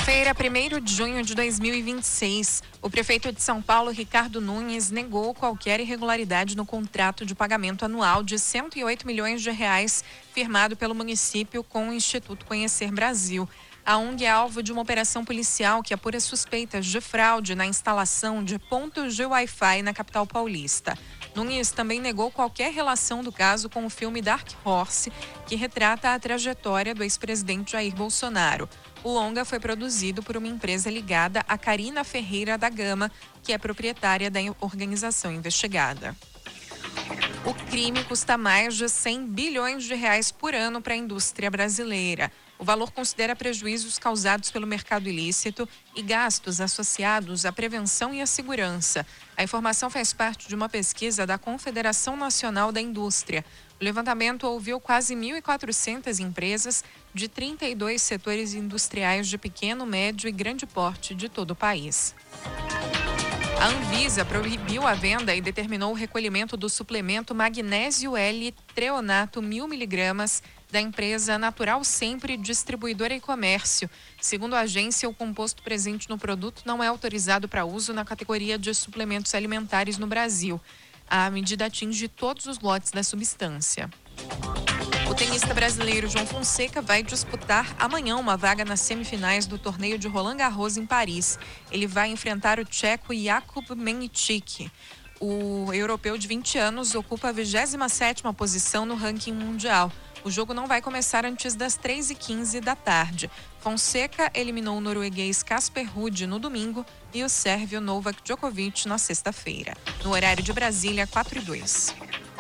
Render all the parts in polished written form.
Quinta-feira, 1º de junho de 2026, o prefeito de São Paulo, Ricardo Nunes, negou qualquer irregularidade no contrato de pagamento anual de R$108 milhões firmado pelo município com o Instituto Conhecer Brasil. A ONG é alvo de uma operação policial que apura suspeitas de fraude na instalação de pontos de Wi-Fi na capital paulista. Nunes também negou qualquer relação do caso com o filme Dark Horse, que retrata a trajetória do ex-presidente Jair Bolsonaro. O longa foi produzido por uma empresa ligada a Carina Ferreira da Gama, que é proprietária da organização investigada. O crime custa mais de R$100 bilhões por ano para a indústria brasileira. O valor considera prejuízos causados pelo mercado ilícito e gastos associados à prevenção e à segurança. A informação faz parte de uma pesquisa da Confederação Nacional da Indústria. O levantamento ouviu quase 1.400 empresas de 32 setores industriais de pequeno, médio e grande porte de todo o país. A Anvisa proibiu a venda e determinou o recolhimento do suplemento magnésio L treonato 1000 miligramas da empresa Natural Sempre Distribuidora e Comércio. Segundo a agência, o composto presente no produto não é autorizado para uso na categoria de suplementos alimentares no Brasil. A medida atinge todos os lotes da substância. O tenista brasileiro João Fonseca vai disputar amanhã uma vaga nas semifinais do torneio de Roland Garros em Paris. Ele vai enfrentar o tcheco Jakub Menichik. O europeu de 20 anos ocupa a 27ª posição no ranking mundial. O jogo não vai começar antes das 3h15 da tarde. Fonseca eliminou o norueguês Casper Ruud no domingo e o sérvio Novak Djokovic na sexta-feira. No horário de Brasília, 4h02.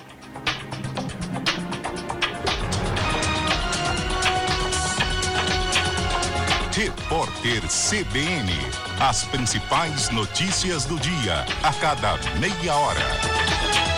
Repórter CBN. As principais notícias do dia, a cada meia hora.